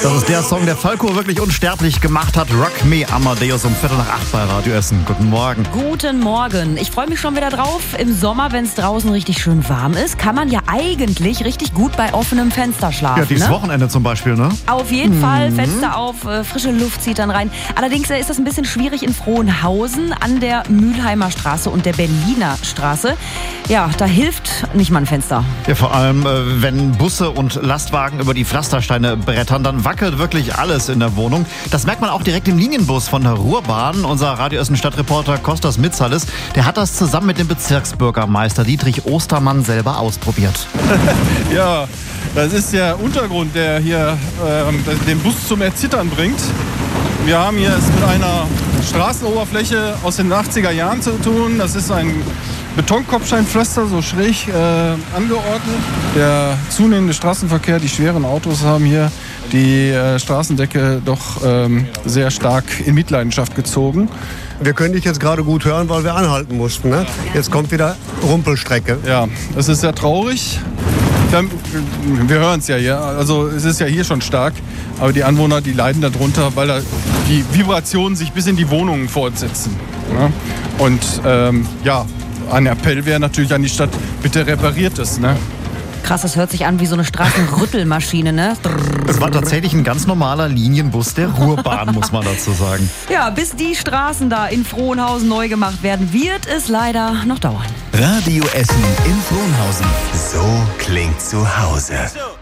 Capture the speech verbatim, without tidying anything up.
Das ist der Song, der Falco wirklich unsterblich gemacht hat. Rock Me Amadeus um Viertel nach acht bei Radio Essen. Guten Morgen. Guten Morgen. Ich freue mich schon wieder drauf. Im Sommer, wenn es draußen richtig schön warm ist, kann man ja eigentlich richtig gut bei offenem Fenster schlafen. Ja, dieses ne? Wochenende zum Beispiel, ne? Auf jeden mhm. Fall, Fenster auf, äh, frische Luft zieht dann rein. Allerdings äh, ist das ein bisschen schwierig in Frohnhausen an der Mülheimer Straße und der Berliner Straße. Ja, da hilft nicht mal ein Fenster. Ja, vor allem, äh, wenn Busse und Lastwagen über die Pflastersteine brettern, dann wackelt wirklich alles in der Wohnung. Das merkt man auch direkt im Linienbus von der Ruhrbahn. Unser Radio Essen Stadtreporter Kostas Mitzalis, der hat das zusammen mit dem Bezirksbürgermeister Dietrich Ostermann selber ausprobiert. Ja, das ist der Untergrund, der hier ähm, den Bus zum Erzittern bringt. Wir haben hier es mit einer Straßenoberfläche aus den achtziger Jahren zu tun. Das ist ein Betonkopfsteinpflaster, so schräg äh, angeordnet. Der zunehmende Straßenverkehr, die schweren Autos haben hier die äh, Straßendecke doch ähm, sehr stark in Mitleidenschaft gezogen. Wir können dich jetzt gerade gut hören, weil wir anhalten mussten. Ne? Jetzt kommt wieder Rumpelstrecke. Ja, das ist sehr traurig. Wir hören es ja hier, also es ist ja hier schon stark, aber die Anwohner, die leiden darunter, weil da die Vibrationen sich bis in die Wohnungen fortsetzen. Ne? Und ähm, ja, ein Appell wäre natürlich an die Stadt, bitte repariert es. Ne? Krass, das hört sich an wie so eine Straßenrüttelmaschine, ne? Das war tatsächlich ein ganz normaler Linienbus der Ruhrbahn, muss man dazu sagen. Ja, bis die Straßen da in Frohnhausen neu gemacht werden, wird es leider noch dauern. Radio Essen in Frohnhausen. So klingt zu Hause.